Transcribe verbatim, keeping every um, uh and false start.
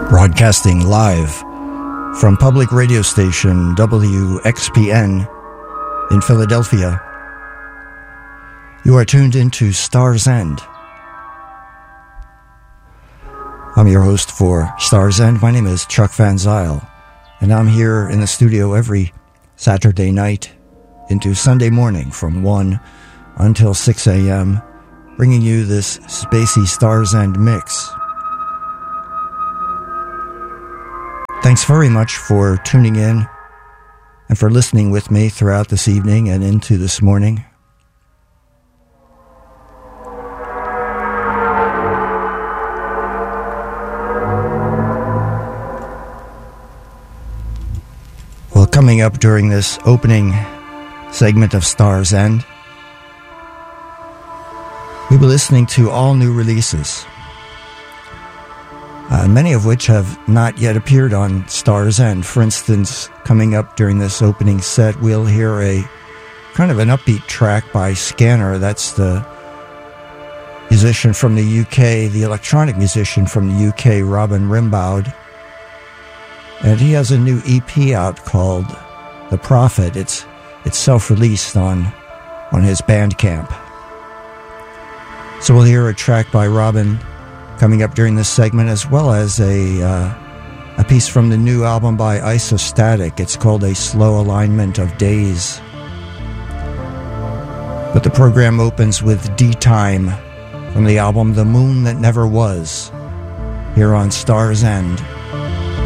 Broadcasting live from public radio station W X P N in Philadelphia. You are tuned into Star's End. I'm your host for Star's End. My name is Chuck Van Zyl, and I'm here in the studio every Saturday night into Sunday morning from one until six a.m., bringing you this spacey Star's End mix. Thanks very much for tuning in and for listening with me throughout this evening and into this morning. Well, coming up during this opening segment of Star's End, we'll be listening to all new releases. Uh, many of which have not yet appeared on Star's End. For instance, coming up during this opening set, we'll hear a kind of an upbeat track by Scanner. That's the musician from the U K, the electronic musician from the U K, Robin Rimbaud. And he has a new E P out called The Prophet. It's it's self-released on, on his Bandcamp. So we'll hear a track by Robin coming up during this segment, as well as a uh, a piece from the new album by Isostatic. It's called A Slow Alignment of Days. But the program opens with D-Time from the album The Moon That Never Was, here on Star's End.